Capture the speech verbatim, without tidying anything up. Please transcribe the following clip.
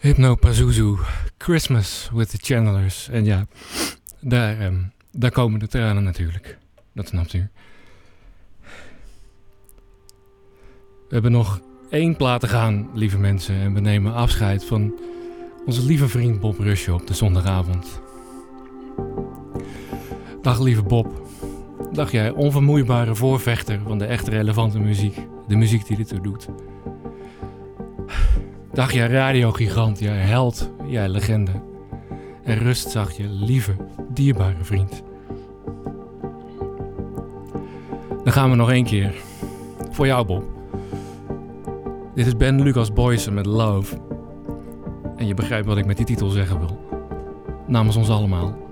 Hypno Pazuzu, Christmas with the Channelers. En ja, daar, um, daar komen de tranen natuurlijk. Dat snapt u. We hebben nog één plaat te gaan, lieve mensen. En we nemen afscheid van onze lieve vriend Bob Rusje op de zondagavond. Dag lieve Bob. Dag jij onvermoeibare voorvechter van de echt relevante muziek. De muziek die dit er doet. Dag jij radiogigant, jij held, jij legende. En rust zag je lieve, dierbare vriend. Dan gaan we nog één keer. Voor jou Bob. Dit is Ben Lucas Boysen met Love. En je begrijpt wat ik met die titel zeggen wil. Namens ons allemaal.